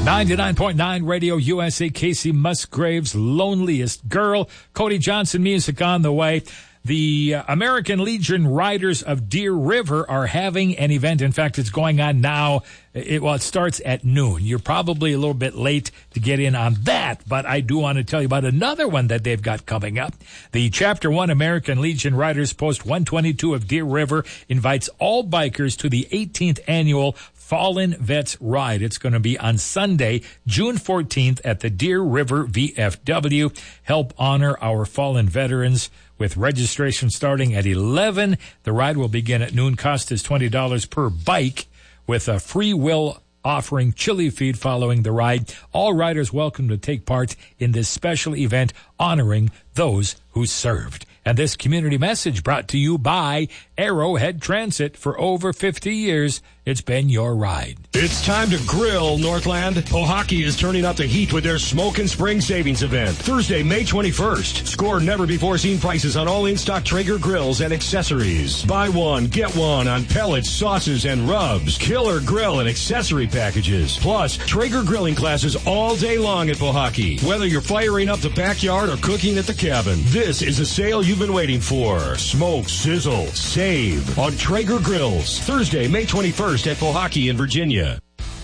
99.9 Radio USA, Casey Musgrave's Loneliest Girl. Cody Johnson music on the way. The American Legion Riders of Deer River are having an event. In fact, it's going on now. It starts at noon. You're probably a little bit late to get in on that, but I do want to tell you about another one that they've got coming up. The Chapter 1 American Legion Riders Post 122 of Deer River invites all bikers to the 18th annual Fallen Vets Ride. It's going to be on Sunday, June 14th at the Deer River VFW. Help honor our fallen veterans with registration starting at 11. The ride will begin at noon. Cost is $20 per bike with a free will offering chili feed following the ride. All riders welcome to take part in this special event honoring those who served. And this community message brought to you by Arrowhead Transit. For over 50 years, it's been your ride. It's time to grill, Northland. Pohocky is turning up the heat with their Smoke and Spring Savings event. Thursday, May 21st. Score never-before-seen prices on all in-stock Traeger grills and accessories. Buy one, get one on pellets, sauces, and rubs. Killer grill and accessory packages. Plus, Traeger grilling classes all day long at Pohocky. Whether you're firing up the backyard or cooking at the cabin, this is a sale you've been waiting for. Smoke, sizzle, save on Traeger grills. Thursday, May 21st at Pohocky in Virginia.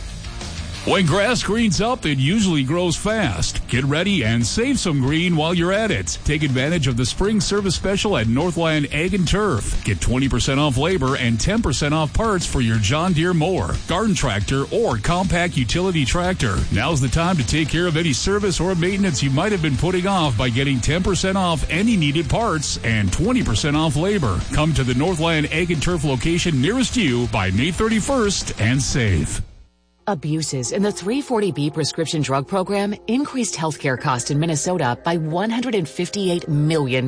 When grass greens up, it usually grows fast. Get ready and save some green while you're at it. Take advantage of the spring service special at Northland Ag and Turf. Get 20% off labor and 10% off parts for your John Deere mower, garden tractor, or compact utility tractor. Now's the time to take care of any service or maintenance you might have been putting off by getting 10% off any needed parts and 20% off labor. Come to the Northland Ag and Turf location nearest you by May 31st and save. Abuses in the 340B prescription drug program increased healthcare costs in Minnesota by $158 million.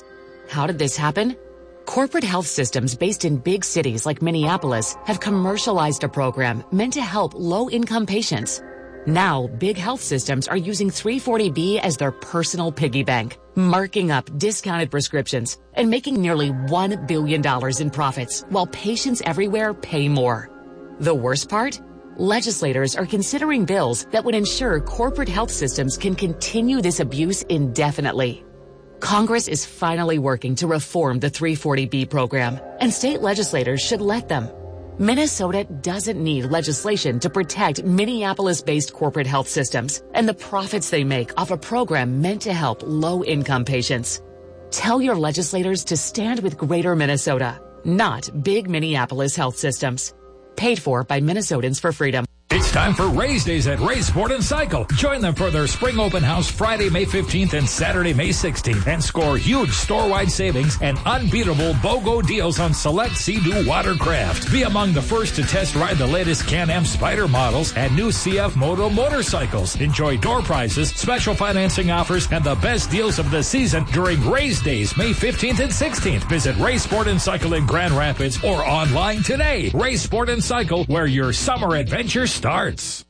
How did this happen? Corporate health systems based in big cities like Minneapolis have commercialized a program meant to help low-income patients. Now, big health systems are using 340B as their personal piggy bank, marking up discounted prescriptions and making nearly $1 billion in profits while patients everywhere pay more. The worst part? Legislators are considering bills that would ensure corporate health systems can continue this abuse indefinitely. Congress is finally working to reform the 340B program, and state legislators should let them. Minnesota doesn't need legislation to protect Minneapolis-based corporate health systems and the profits they make off a program meant to help low-income patients. Tell your legislators to stand with Greater Minnesota, not big Minneapolis health systems. Paid for by Minnesotans for Freedom. It's time for Race Days at Ray Sport and Cycle. Join them for their spring open house Friday, May 15th and Saturday, May 16th, and score huge store-wide savings and unbeatable BOGO deals on select Sea-Doo watercraft. Be among the first to test ride the latest Can-Am Spyder models and new CF Moto motorcycles. Enjoy door prizes, special financing offers, and the best deals of the season during Race Days, May 15th and 16th. Visit Ray Sport and Cycle in Grand Rapids or online today. Ray Sport and Cycle, where your summer adventure starts.